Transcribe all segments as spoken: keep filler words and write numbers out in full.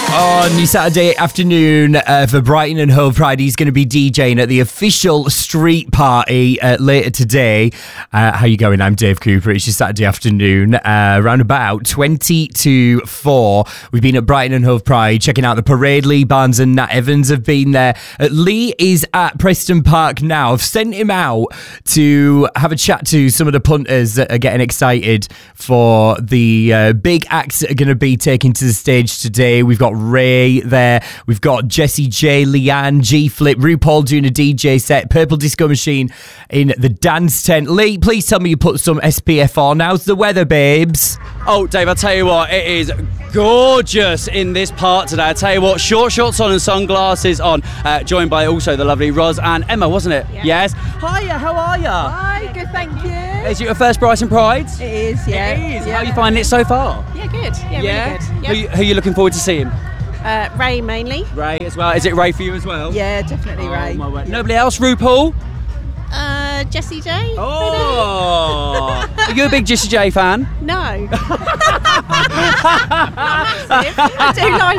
On your Saturday afternoon uh, for Brighton and Hove Pride, he's going to be DJing at the official street party uh, later today. Uh, how you going? I'm Dave Cooper. It's your Saturday afternoon, uh, around about twenty to four. We've been at Brighton and Hove Pride, checking out the parade. Lee Barnes and Nat Evans have been there. Uh, Lee is at Preston Park now. I've sent him out to have a chat to some of the punters that are getting excited for the uh, big acts that are going to be taken to the stage today. We've got Ray there. We've got Jessie J, Leanne, G-Flip, RuPaul doing a D J set, Purple Disco Machine in the dance tent. Lee, please tell me you put some S P F on. How's the weather, babes? Oh, Dave, I'll tell you what, it is gorgeous in this part today. I'll tell you what, short shorts on and sunglasses on, uh, joined by also the lovely Roz and Emma, wasn't it? Yeah. Yes. Hiya, how are you? Hi, good, thank you. Is it your first Brighton Pride? It is, yeah. It is. Yeah. How are you finding it so far? Yeah, good. Yeah, Yeah? really good. Who, Yeah. you- who are you looking forward to seeing? Uh, Ray mainly. Ray as well. Is it Ray for you as well? Yeah, definitely Oh, Ray. my word. Nobody else, RuPaul? Uh, Jessie J. Oh! Are you a big Jessie J fan? No. Not massive. I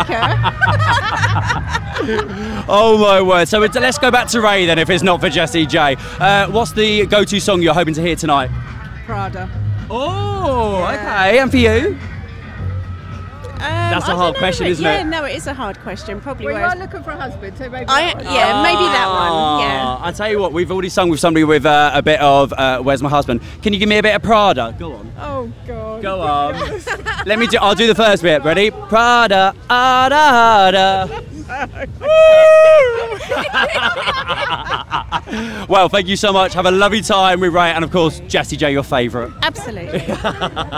do like her. Oh my word. So it's- let's go back to Ray then if it's not for Jessie J. Uh, what's the go-to song you're hoping to hear tonight? Prada. Oh, Yeah. okay. And for you? Um, That's a I hard don't know, question, but isn't yeah, it? no, it is a hard question. Probably. Well, you whereas- are looking for a husband, so maybe I, that one. yeah, maybe that one. Yeah. Ah, I tell you what, we've already sung with somebody with uh, a bit of uh, Where's My Husband. Can you give me a bit of Prada? Go on. Oh, God. Go on. Let me do, I'll do the first bit. Ready? Prada, ada, ada. Well, thank you so much. Have a lovely time with Ray and, of course, Jessie J, your favourite. Absolutely.